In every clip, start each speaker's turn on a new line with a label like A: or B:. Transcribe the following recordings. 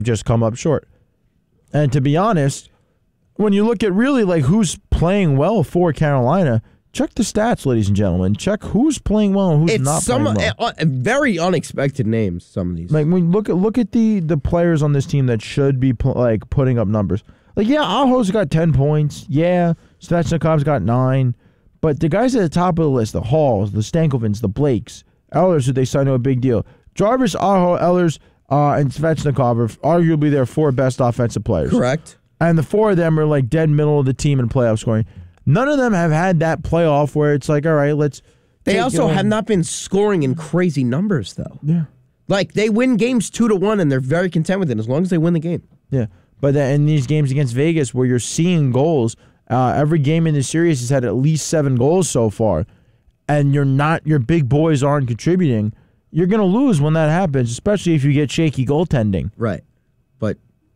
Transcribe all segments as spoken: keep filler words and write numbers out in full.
A: just come up short. And to be honest, when you look at really like who's playing well for Carolina, check the stats, ladies and gentlemen. Check who's playing well and who's
B: it's
A: not
B: some,
A: playing well.
B: Uh, very unexpected names, some of these.
A: Like when you look at look at the the players on this team that should be pl- like putting up numbers. Like yeah, Aho's got ten points. Yeah, Svechnikov's got nine. But the guys at the top of the list, the Halls, the Stankovins, the Blakes, Ehlers, who they signed to a big deal. Jarvis, Aho, Ehlers, uh, and Svechnikov are arguably their four best offensive players.
B: Correct.
A: And the four of them are like dead middle of the team in playoff scoring. None of them have had that playoff where it's like, all right, let's.
B: They
A: take,
B: also
A: you know,
B: have not been scoring in crazy numbers, though.
A: Yeah.
B: Like, they win games two to one, and they're very content with it as long as they win the game.
A: Yeah. But then in these games against Vegas where you're seeing goals, uh, every game in the series has had at least seven goals so far, and you're not, your big boys aren't contributing, you're going to lose when that happens, especially if you get shaky goaltending.
B: Right. But.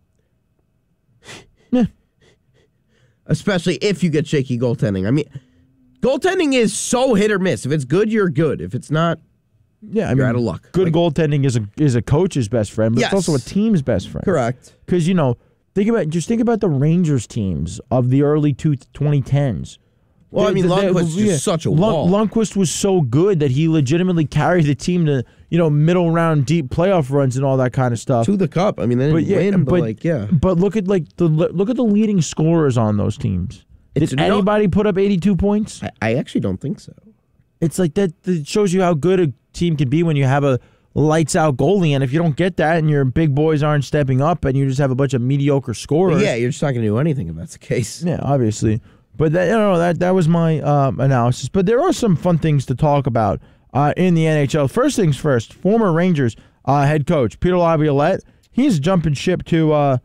A: Yeah.
B: Especially if you get shaky goaltending. I mean, goaltending is so hit or miss. If it's good, you're good. If it's not,
A: yeah, I
B: you're
A: mean,
B: out of luck.
A: Good
B: Like,
A: goaltending is a is a coach's best friend, but
B: Yes.
A: it's also a team's best friend.
B: correct.
A: Because, you know, think about just think about the Rangers teams of the early two, twenty tens.
B: Well, I mean, Lundqvist is just such a wall.
A: Lundqvist was so good that he legitimately carried the team to, you know, middle round deep playoff runs and all that kind of stuff.
B: To the cup. I mean, they didn't
A: But yeah,
B: win, but,
A: but-
B: like, yeah.
A: But look at like the look at the leading scorers on those teams.
B: It's
A: Did
B: no-
A: anybody put up eighty-two points?
B: I, I actually don't think so.
A: It's like that, that shows you how good a team can be when you have a lights out goalie, and if you don't get that and your big boys aren't stepping up and you just have a bunch of mediocre scorers.
B: Yeah, you're just not going to do anything if that's the case.
A: Yeah, obviously. But that, you know, that that was my um, analysis. But there are some fun things to talk about uh, in the N H L. First things first, former Rangers uh, head coach Peter Laviolette, he's jumping ship to uh,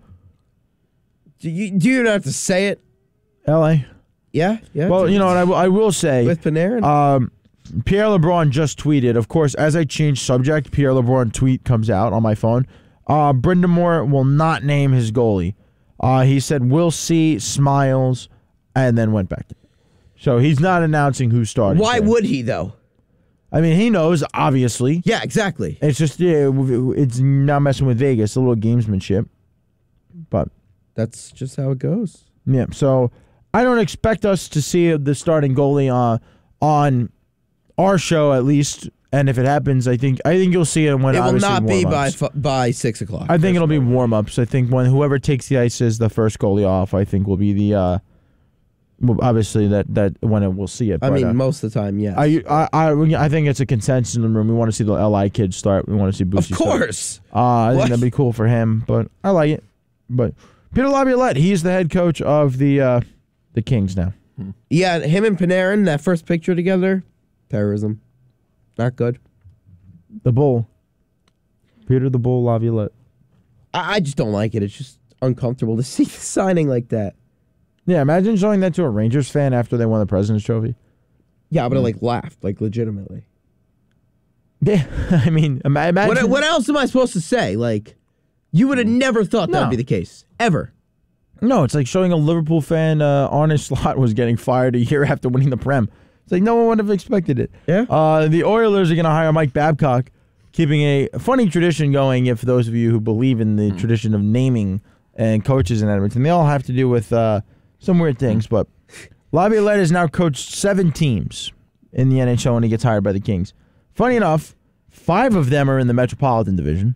B: Do you, do you not have to say it?
A: L A.
B: Yeah? Yeah.
A: Well, you know what I, will- I will say.
B: With Panarin?
A: Um, Pierre LeBrun just tweeted. Of course, as I change subject, Pierre LeBrun tweet comes out on my phone. Uh, Brendan Moore will not name his goalie. Uh, he said, we'll see, smiles, and then went back to it. So he's not announcing who's starting.
B: Why
A: there.
B: would he, though?
A: I mean, he knows, obviously.
B: Yeah, exactly.
A: It's just, yeah, it's not messing with Vegas, a little gamesmanship. But,
B: That's just how it goes.
A: yeah, so I don't expect us to see the starting goalie uh, on our show, at least. And if it happens, I think I think you'll see it when
B: It will
A: obviously
B: not be by
A: warm-ups.
B: f- by six o'clock.
A: I think it'll be warm-ups. I think when whoever takes the ice is the first goalie off, I think will be the, uh, well, obviously that, that when it, we'll see it.
B: I
A: but,
B: mean,
A: uh,
B: most of the time, yes.
A: I, I, I, I think it's a consensus in the room. We want to see the L I kids start. We want to see Boosie
B: of course.
A: start. Uh, I
B: What?
A: think that'd be cool for him, but I like it. But Peter Laviolette, he's the head coach of the uh, the Kings now.
B: Yeah, him and Panarin, that first picture together, terrorism. Not good.
A: The Bull. Peter the Bull Laviolette.
B: I, I just don't like it. It's just uncomfortable to see the signing like that.
A: Yeah, imagine showing that to a Rangers fan after they won the President's Trophy.
B: Yeah, but I like laughed, like legitimately.
A: Yeah, I mean, ima- imagine.
B: What, what else am I supposed to say? Like, you would have never thought that
A: No.
B: would be the case. Ever.
A: No, it's like showing a Liverpool fan uh, Arne Slot was getting fired a year after winning the Prem. It's like no one would have expected it.
B: Yeah.
A: Uh, the Oilers are going to hire Mike Babcock, keeping a funny tradition going. If those of you who believe in the tradition of naming and coaches in Edmonton, they all have to do with uh, some weird things. But Laviolette has now coached seven teams in the N H L when he gets hired by the Kings. Funny enough, five of them are in the Metropolitan Division.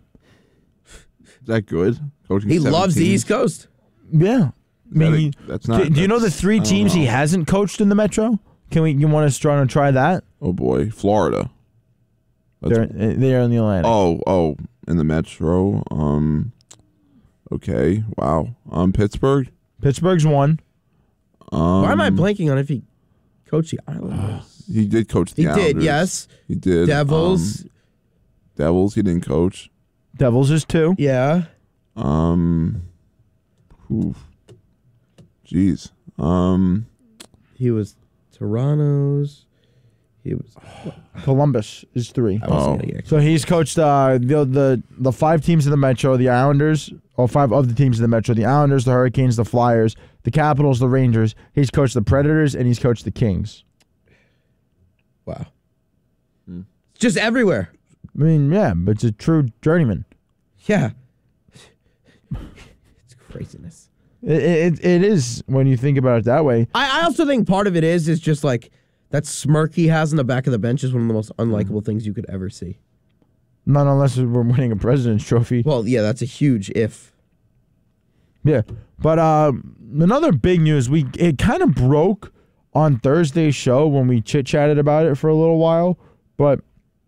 C: Is that good? Coaching
B: He
C: seven
B: loves the
C: teams?
B: East Coast.
A: Yeah. I mean,
C: that a-
A: he-
C: that's not-
A: do, do you know the
C: that's-
A: three
C: I don't
A: teams he
C: know.
A: hasn't coached in the Metro? Can we? You want us to try and try that?
C: Oh boy, Florida. That's-
A: They're they're in the Atlantic.
C: oh, oh, in the Metro. Um, okay, wow. Um, Pittsburgh.
A: Pittsburgh's one.
C: Um,
B: Why am I blanking on if he coached the Islanders?
C: He did coach the
B: He did,
C: Islanders.
B: yes.
C: He did.
B: Devils.
C: Um, Devils. He didn't coach.
A: Devils is two.
B: Yeah.
C: Um, oof. Jeez. Um,
B: He was Toronto's. He was.
A: Columbus is three.
B: I wasn't
C: Oh.
B: gonna get
A: So he's coached uh, the the the five teams in the Metro, the Islanders, or five of the teams in the Metro, the Islanders, the Hurricanes, the Flyers, the Capitals, the Rangers. He's coached the Predators and he's coached the Kings.
B: Wow. It's just everywhere.
A: I mean, yeah, but it's a true journeyman.
B: Yeah. craziness.
A: It, it it is when you think about it that way.
B: I, I also think part of it is is just like that smirk he has in the back of the bench is one of the most unlikable things you could ever see.
A: Not unless we're winning a President's Trophy.
B: Well, yeah, that's a huge if.
A: Yeah, but um, another big news. We it kind of broke on Thursday's show when we chit chatted about it for a little while. But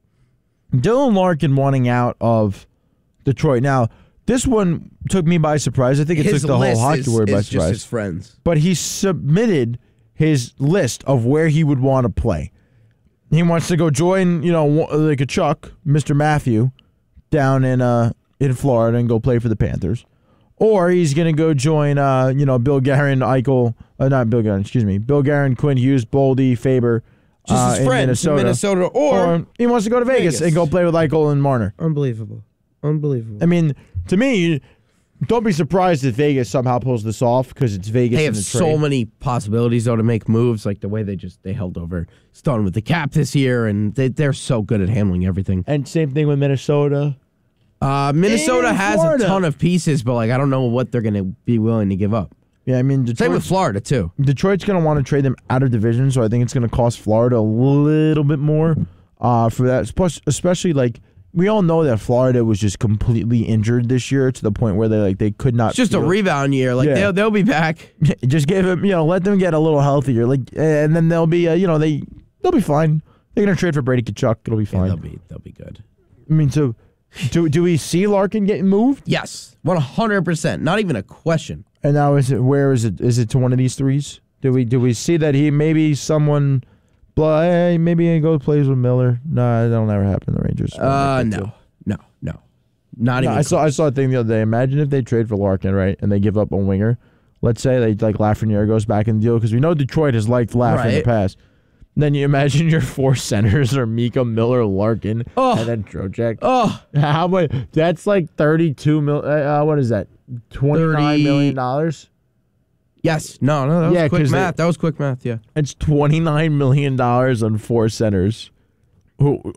A: Dylan Larkin wanting out of Detroit. Now, this one took me by surprise. I think it
B: His
A: took the whole
B: list
A: hockey
B: is,
A: world by
B: is just
A: surprise.
B: his friends.
A: But he submitted his list of where he would want to play. He wants to go join, you know, like a Chuck, Mister Matthew, down in uh in Florida and go play for the Panthers. Or he's going to go join, uh, you know, Bill Guerin, Eichel, uh, not Bill Guerin, excuse me, Bill Guerin, Quinn Hughes, Boldy, Faber,
B: Just
A: uh,
B: his
A: in
B: friends
A: Minnesota.
B: in Minnesota. Or,
A: Or he wants to go to Vegas,
B: Vegas.
A: and go play with Eichel and Marner.
B: unbelievable. Unbelievable.
A: I mean, to me, don't be surprised if Vegas somehow pulls this off because it's Vegas.
B: They
A: in
B: have
A: the
B: so
A: trade.
B: many possibilities, though, to make moves, like the way they just they held over Stone with the cap this year, and they, they're so good at handling everything.
A: And same thing with Minnesota.
B: Uh, Minnesota
A: In
B: has
A: Florida.
B: a ton of pieces, but like I don't know what they're going to be willing to give up.
A: Yeah, I mean,
B: Same with
A: Detroit's,
B: Florida, too.
A: Detroit's going to want to trade them out of division, so I think it's going to cost Florida a little bit more uh, for that. Plus, especially like we all know that Florida was just completely injured this year to the point where they like they could not.
B: It's just a
A: field.
B: rebound year. Like
A: Yeah.
B: they'll they'll be back.
A: Just give them, you know, let them get a little healthier, like, and then they'll be, uh, you know, they they'll be fine. They're going to trade for Brady Tkachuk. It'll be
B: Yeah,
A: fine.
B: they'll be they'll be good.
A: I mean, so do do we see Larkin getting moved?
B: Yes, one hundred percent. Not even a question.
A: And now is it where is it? Is it to one of these threes? Do we do we see that he maybe someone, blah, hey, maybe he goes plays with Miller? No, that'll never happen. The Rangers.
B: Uh, no, no, no, not
A: No,
B: even.
A: I saw I saw a thing the other day. Imagine if they trade for Larkin, right, and they give up a winger. Let's say they like Lafreniere goes back in the deal because we know Detroit has liked Laf in the
B: Right.
A: past. Then you imagine your four centers are Mika, Miller, Larkin,
B: Oh.
A: and then Trocheck.
B: Oh,
A: How much? That's like thirty-two mil. Uh, what is that? Twenty-nine million dollars.
B: yes. No, no. That was
A: Yeah,
B: quick
A: 'cause they-
B: math. that was quick math. Yeah.
A: It's twenty-nine million dollars on four centers. Who?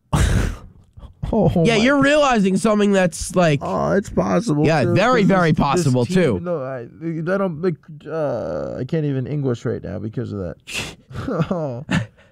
A: oh,
B: Yeah,
A: my-
B: you're realizing something that's like.
A: Oh, it's possible.
B: Yeah,
A: too,
B: very,
A: 'cause
B: very
A: this- this
B: possible,
A: team-
B: too.
A: No, I, I don't. Like, uh, I can't even English right now because of that. oh.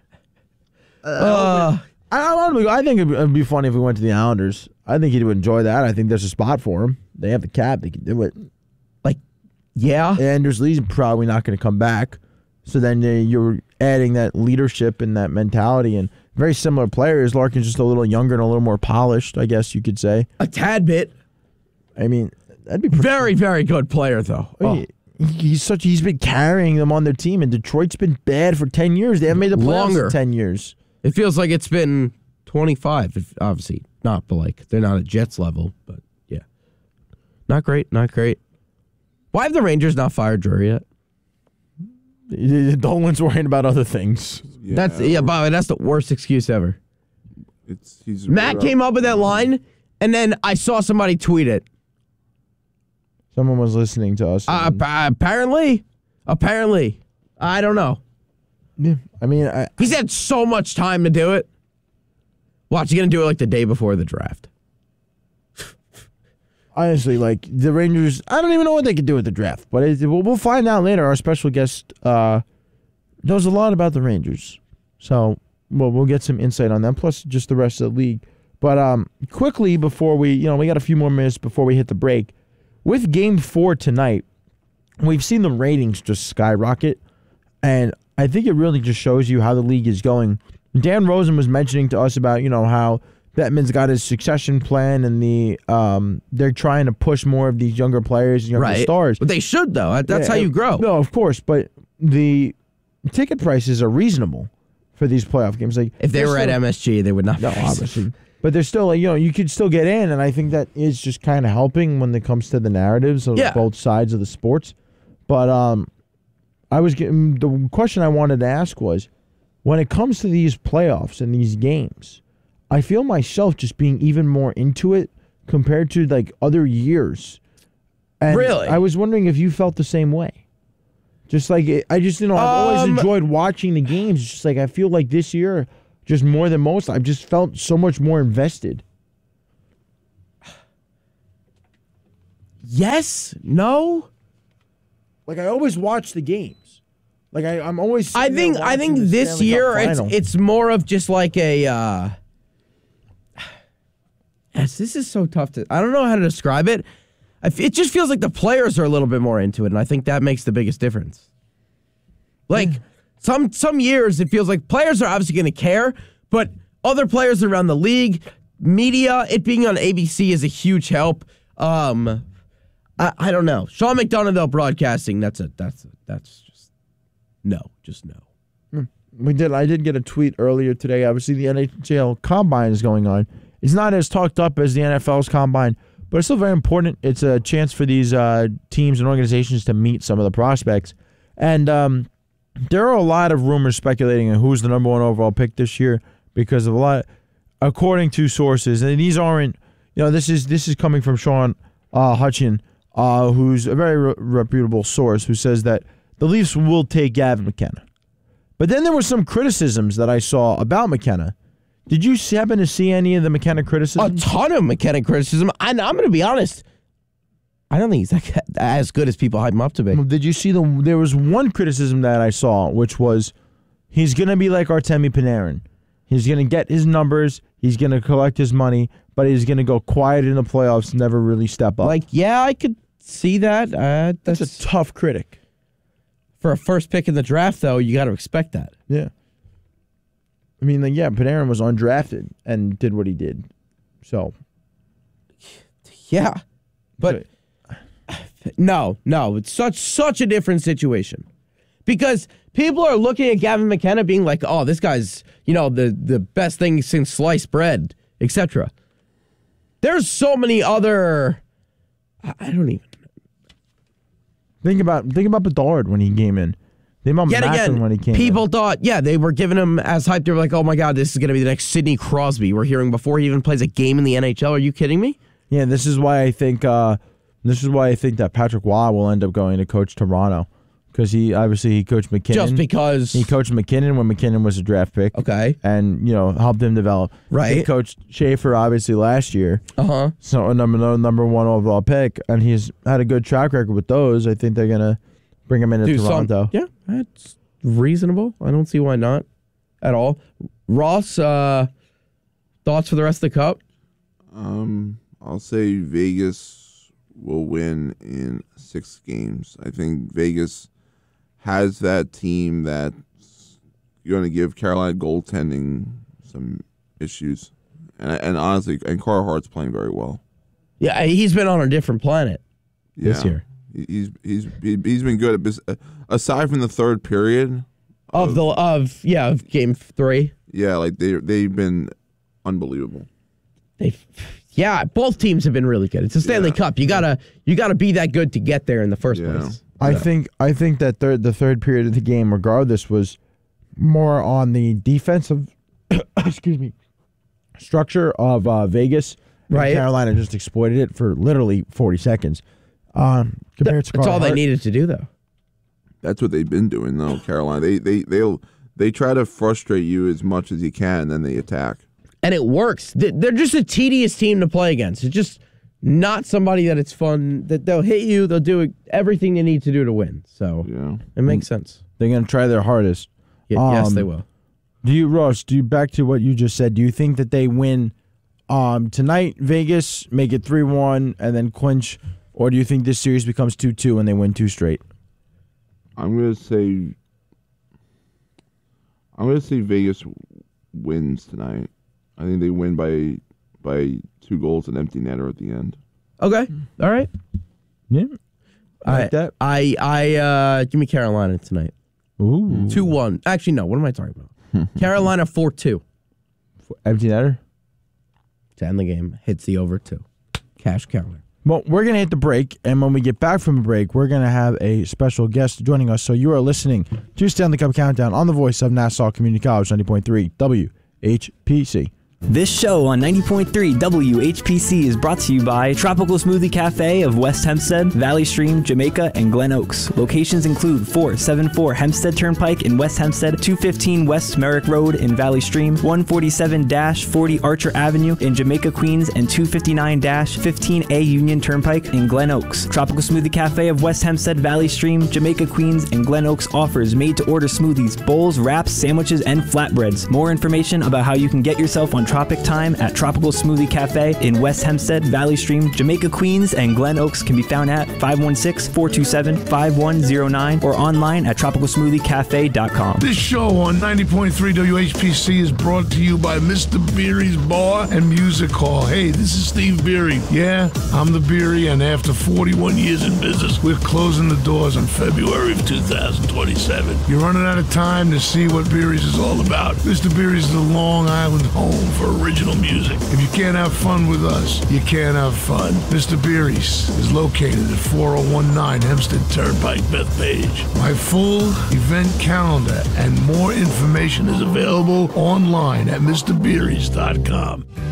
B: uh,
A: I, I, I think it'd be, it'd be funny if we went to the Islanders. I think he'd enjoy that. I think there's a spot for him. They have the cap. They can do it.
B: yeah.
A: Anders Lee's probably not going to come back. So then uh, you're adding that leadership and that mentality and very similar players. Larkin's just a little younger and a little more polished, I guess you could say.
B: A tad bit.
A: I mean, that'd be pretty.
B: Very, very good player though. Oh.
A: He- He's such. He's been carrying them on their team, and Detroit's been bad for ten years. They haven't made the playoffs
B: Longer.
A: in ten years.
B: It feels like it's been twenty-five. If, obviously not, but like they're not at Jets level. But yeah, not great. Not great. Why have the Rangers not fired Drury yet?
A: Dolan's worrying about other things.
C: Yeah,
B: That's yeah. By the way, that's the worst excuse ever.
C: It's he's
B: Matt came up with that line, and then I saw somebody tweet it.
A: Someone was listening to us.
B: Uh,
A: and-
B: appa- apparently, apparently, I don't know.
A: yeah, I mean, I,
B: He's had so much time to do it. Watch, he's gonna do it like the day before the draft.
A: honestly, like the Rangers, I don't even know what they could do with the draft, but it, we'll, we'll find out later. Our special guest uh, knows a lot about the Rangers, so well, we'll get some insight on them. Plus, just the rest of the league. But um, quickly before we, you know, we got a few more minutes before we hit the break. With Game Four tonight, we've seen the ratings just skyrocket, and I think it really just shows you how the league is going. Dan Rosen was mentioning to us about, you know, how Bettman's got his succession plan and the um they're trying to push more of these younger players and younger
B: Right.
A: stars.
B: But they should though. That- That's
A: Yeah,
B: how you grow.
A: No, of course, but the ticket prices are reasonable for these playoff games. Like
B: If they
A: they're
B: were at
A: still-
B: M S G, they would not.
A: no,
B: be.
A: obviously. But they're still, like, you know, you could still get in, and I think that is just kind of helping when it comes to the narratives of
B: Yeah.
A: both sides of the sports. But um, I was getting the question I wanted to ask was, when it comes to these playoffs and these games, I feel myself just being even more into it compared to like other years. And
B: Really?
A: I was wondering if you felt the same way. Just like it, I just, you know, I've always
B: Um,
A: enjoyed watching the games. It's just like I feel like this year, just more than most, I've just felt so much more invested.
B: yes, no.
A: Like I always watch the games. Like I, I'm always.
B: I
A: sitting there
B: think I
A: watching
B: think
A: the
B: this
A: Stanley Cup
B: year it's
A: final.
B: it's more of just like a. Uh, yes, this is so tough to. I don't know how to describe it. I f- It just feels like the players are a little bit more into it, and I think that makes the biggest difference. Like some some years, it feels like players are obviously going to care, but other players around the league, media, it being on A B C is a huge help. Um, I, I don't know. Sean McDonough though broadcasting, that's a that's a, that's just no, just no.
A: We did. I did get a tweet earlier today. Obviously, the N H L Combine is going on. It's not as talked up as the N F L's Combine, but it's still very important. It's a chance for these uh, teams and organizations to meet some of the prospects. And um, there are a lot of rumors speculating on who's the number one overall pick this year because of a lot, according to sources. And these aren't, you know, this is this is coming from Sean uh, Hutchin, uh, who's a very re- reputable source, who says that the Leafs will take Gavin McKenna. But then there were some criticisms that I saw about McKenna. Did you happen to see any of the McKenna
B: A
A: criticisms?
B: ton of McKenna criticism. And I'm going to be honest, I don't think he's that, as good as people hype him up to be.
A: Did you see the? There was one criticism that I saw, which was he's going to be like Artemi Panarin. He's going to get his numbers. He's going to collect his money, but he's going to go quiet in the playoffs, never really step up.
B: Like, yeah, I could see that. Uh, that's
A: that's a tough critic.
B: for a first pick in the draft, though. You got to expect that.
A: Yeah. I mean, like, yeah, Panarin was undrafted and did what he did. So,
B: Yeah, but no, no, it's such such a different situation because people are looking at Gavin McKenna being like, "Oh, this guy's you know the the best thing since sliced bread, et cetera" There's so many other. I, I don't even.
A: think about think about Bedard when he came in. Think about
B: Yet
A: Macklin
B: again,
A: when he came
B: people
A: in.
B: thought, yeah, they were giving him as hype. They were like, "Oh my God, this is going to be the next Sidney Crosby." We're hearing before he even plays a game in the N H L. Are you kidding me?
A: Yeah, this is why I think uh, this is why I think that Patrick Waugh will end up going to coach Toronto because he obviously he coached McKinnon.
B: Just because
A: he coached McKinnon when McKinnon was a draft pick.
B: Okay.
A: And you know helped him develop.
B: Right.
A: He coached Schaefer obviously last year.
B: Uh huh.
A: So a number number one overall pick, and he's had a good track record with those. I think they're gonna bring him into
B: Do
A: Toronto.
B: some, yeah, that's reasonable. I don't see why not at all. Ross, uh, thoughts for the rest of the cup?
C: Um, I'll say Vegas will win in six games. I think Vegas has that team that's going to give Carolina goaltending some issues, and and honestly, and Carl Hart's playing very well.
B: Yeah, he's been on a different planet
C: Yeah.
B: this year.
C: He- He's he's he- he's been good. Bes- Aside from the third period,
B: Of the of yeah of game three,
C: yeah, like they they've been unbelievable.
B: they yeah both teams have been really good. It's a Stanley
C: Yeah.
B: Cup. You gotta you gotta be that good to get there in the first
C: Yeah.
B: place.
A: I think I think that third the third period of the game, regardless, was more on the defensive excuse me structure of uh, Vegas. And
B: Right.
A: Carolina just exploited it for literally forty seconds. Um, compared to
B: That's
A: Carl
B: all they
A: Hart.
B: needed to do though.
C: That's what they've been doing though. Carolina, they they they'll they try to frustrate you as much as you can, then they attack.
B: And it works. They- They're just a tedious team to play against. It's just not somebody that it's fun. That they'll hit you. They'll do everything they need to do to win. So
C: Yeah.
B: it makes sense.
A: They're gonna try their hardest.
B: Y- yes,
A: Um,
B: they will.
A: Do you, Ross? Do you back to what you just said? Do you think that they win um, tonight, Vegas, make it three one, and then clinch, or do you think this series becomes two two and they win two straight?
C: I'm gonna say I'm gonna say Vegas wins tonight. I think they win by by two goals and empty netter at the end.
B: Okay. All right.
A: Yeah,
B: I,
A: like that.
B: I, I, uh, give me Carolina tonight.
A: Ooh,
B: two one. Actually, no. What am I talking about? Carolina four two.
A: empty netter.
B: To end the game. Hits the over two. Cash counter.
A: Well, we're going to hit the break, and when we get back from the break, we're going to have a special guest joining us. So you are listening to Stanley Cup Countdown on the voice of Nassau Community College, ninety point three W H P C.
D: This show on ninety point three W H P C is brought to you by Tropical Smoothie Cafe of West Hempstead, Valley Stream, Jamaica, and Glen Oaks. Locations include four seventy-four Hempstead Turnpike in West Hempstead, two fifteen West Merrick Road in Valley Stream, one forty-seven forty Archer Avenue in Jamaica, Queens, and two fifty-nine fifteen A Union Turnpike in Glen Oaks. Tropical Smoothie Cafe of West Hempstead, Valley Stream, Jamaica, Queens, and Glen Oaks offers made-to-order smoothies, bowls, wraps, sandwiches, and flatbreads. More information about how you can get yourself on Tropic Time at Tropical Smoothie Cafe in West Hempstead, Valley Stream, Jamaica, Queens, and Glen Oaks can be found at five one six, four two seven, five one zero nine or online at tropical smoothie cafe dot com.
E: This show on ninety point three W H P C is brought to you by Mister Beery's Bar and Music Hall. Hey, this is Steve Beery. Yeah, I'm the Beery, and after forty-one years in business, we're closing the doors in February of two thousand twenty-seven. You're running out of time to see what Beery's is all about. Mister Beery's is the Long Island home for original music. If you can't have fun with us, you can't have fun. Mister Beery's is located at four oh one nine Hempstead Turnpike, Bethpage. My full event calendar and more information is available online at Mr Beery's dot com.